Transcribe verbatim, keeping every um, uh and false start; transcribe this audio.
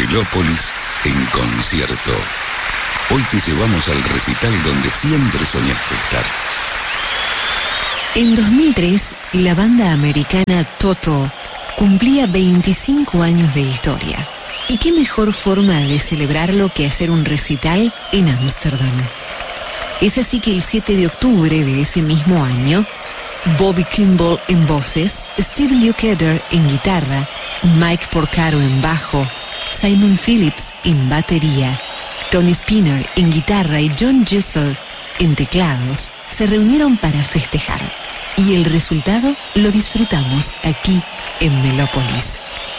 Melópolis en concierto. Hoy te llevamos al recital donde siempre soñaste estar. En dos mil tres, la banda americana Toto cumplía veinticinco años de historia. ¿Y qué mejor forma de celebrarlo que hacer un recital en Ámsterdam? Es así que el siete de octubre de ese mismo año, Bobby Kimball en voces, Steve Lukather en guitarra, Mike Porcaro en bajo, Simon Phillips en batería, Tony Spinner en guitarra y John Gissel en teclados, se reunieron para festejar. Y el resultado lo disfrutamos aquí en Melópolis.